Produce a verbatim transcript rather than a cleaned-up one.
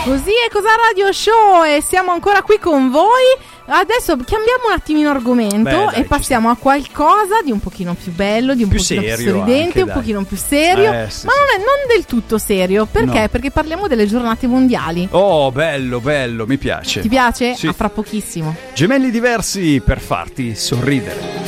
Così è Cos'ha Radio Show e siamo ancora qui con voi. Adesso cambiamo un attimino argomento. Beh, dai, e passiamo a qualcosa di un pochino più bello, di un più pochino serio più sorridente, anche, un dai. pochino più serio, eh, sì, ma sì. non, è, non del tutto serio. Perché? No. Perché parliamo delle giornate mondiali. Oh, bello, bello, mi piace. Ti piace? Sì. A fra pochissimo. Gemelli diversi per farti sorridere.